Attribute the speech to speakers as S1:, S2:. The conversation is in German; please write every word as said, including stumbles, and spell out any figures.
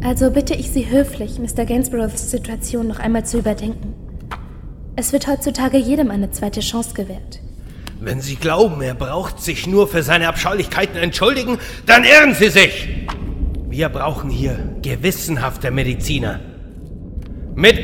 S1: Also bitte ich Sie höflich, Mister Gainsboroughs Situation noch einmal zu überdenken. Es wird heutzutage jedem eine zweite Chance gewährt.
S2: Wenn Sie glauben, er braucht sich nur für seine Abscheulichkeiten entschuldigen, dann irren Sie sich! Wir brauchen hier gewissenhafte Mediziner. Mit